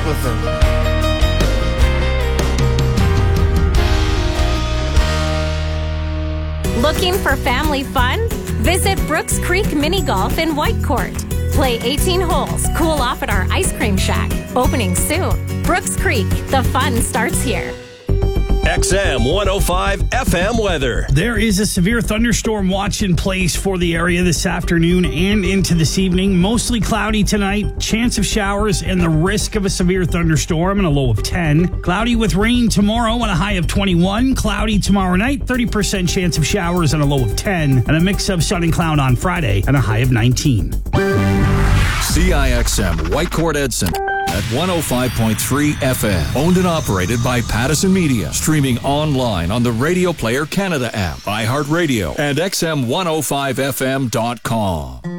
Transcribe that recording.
with him. Looking for family fun? Visit Brooks Creek Mini Golf in Whitecourt. Play 18 holes, cool off at our ice cream shack. Opening soon. Brooks Creek, the fun starts here. XM 105 FM weather. There is a severe thunderstorm watch in place for the area this afternoon and into this evening. Mostly cloudy tonight, chance of showers and the risk of a severe thunderstorm and a low of 10. Cloudy with rain tomorrow and a high of 21. Cloudy tomorrow night, 30% chance of showers and a low of 10. And a mix of sun and cloud on Friday and a high of 19. CIXM Whitecourt Edson at 105.3 FM. Owned and operated by Pattison Media. Streaming online on the Radio Player Canada app, iHeartRadio, and XM105FM.com.